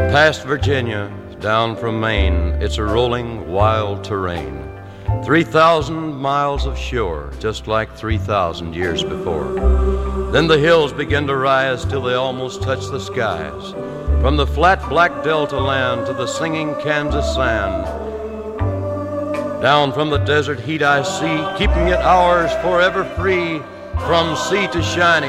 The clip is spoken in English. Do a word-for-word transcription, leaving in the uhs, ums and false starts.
Past Virginia, down from Maine, it's a rolling, wild terrain. Three thousand miles of shore, just like three thousand years before. Then the hills begin to rise till they almost touch the skies. From the flat black delta land to the singing Kansas sand. Down from the desert heat I see, keeping it ours forever free, from sea to shining.